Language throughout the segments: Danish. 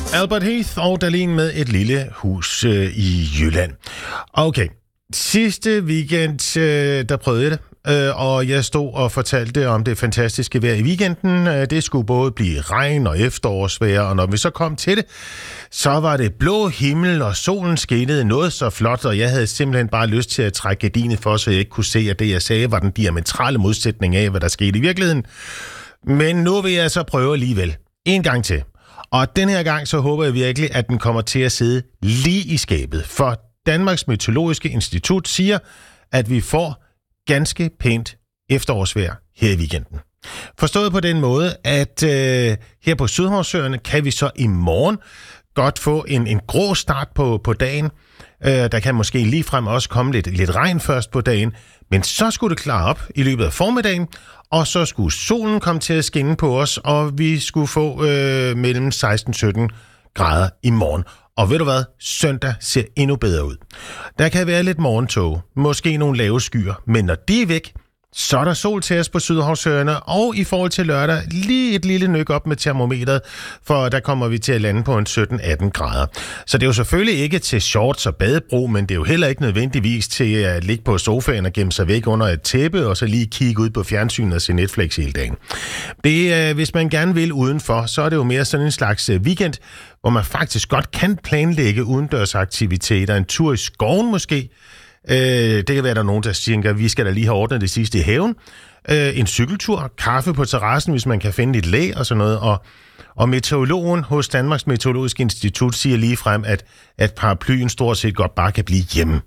Albert Heath og Dahlin med Et lille hus i Jylland. Okay, sidste weekend, der prøvede jeg det, og jeg stod og fortalte om det fantastiske vejr i weekenden. Det skulle både blive regn og efterårsvejr, og når vi så kom til det, så var det blå himmel, og solen skinnede noget så flot, og jeg havde simpelthen bare lyst til at trække gardinet for, så jeg ikke kunne se, at det, jeg sagde, var den diametrale modsætning af, hvad der skete i virkeligheden. Men nu vil jeg så prøve alligevel. En gang til. Og den her gang, så håber jeg virkelig, at den kommer til at sidde lige i skabet. For Danmarks Meteorologiske Institut siger, at vi får ganske pænt efterårsvejr her i weekenden. Forstået på den måde, at her på Sydhavsøerne kan vi så i morgen godt få en grå start på dagen. Der kan måske ligefrem også komme lidt regn først på dagen, men så skulle det klare op i løbet af formiddagen, og så skulle solen komme til at skinne på os, og vi skulle få mellem 16-17 grader i morgen. Og ved du hvad? Søndag ser endnu bedre ud. Der kan være lidt morgentåge, måske nogle lave skyer, men når de er væk, så er der sol til os på Sydhavsøerne, og i forhold til lørdag lige et lille nyk op med termometret, for der kommer vi til at lande på en 17-18 grader. Så det er jo selvfølgelig ikke til shorts og badebro, men det er jo heller ikke nødvendigvis til at ligge på sofaen og gemme sig væk under et tæppe, og så lige kigge ud på fjernsynet og se Netflix hele dagen. Det, hvis man gerne vil udenfor, så er det jo mere sådan en slags weekend, hvor man faktisk godt kan planlægge udendørsaktiviteter, en tur i skoven måske. Det kan være, der er nogen, der siger, at vi skal da lige have ordnet det sidste i haven. En cykeltur, kaffe på terrassen, hvis man kan finde et læ og sådan noget. Og meteorologen hos Danmarks Meteorologiske Institut siger lige frem, at paraplyen stort set godt bare kan blive hjemme.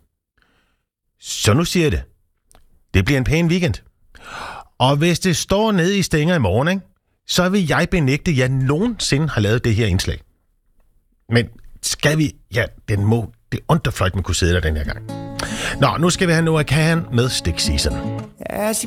Så nu siger jeg det. Det bliver en pæn weekend. Og hvis det står nede i stænger i morgen, ikke, så vil jeg benægte, at jeg nogensinde har lavet det her indslag. Men skal vi... Ja, det er underfløjt, man kunne sidde der den her gang. Nå, nu skal vi have Noah Kahan med Stick Season. As she